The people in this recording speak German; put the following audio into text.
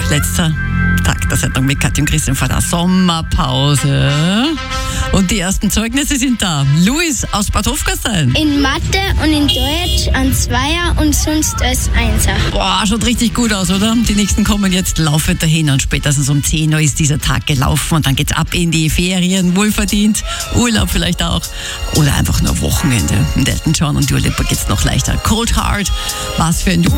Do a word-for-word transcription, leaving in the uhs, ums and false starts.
Letzter Tag der Sendung mit Kathi und Christian vor der Sommerpause. Und die ersten Zeugnisse sind da. Luis aus Bad Hofgastein. In Mathe und in Deutsch ein Zweier und sonst als Einser. Boah, schaut richtig gut aus, oder? Die nächsten kommen jetzt laufend dahin und spätestens um zehn Uhr ist dieser Tag gelaufen und dann geht's ab in die Ferien, wohlverdient, Urlaub vielleicht auch oder einfach nur Wochenende. In Elton John und Dua Lipa geht's noch leichter. Cold Heart, was für ein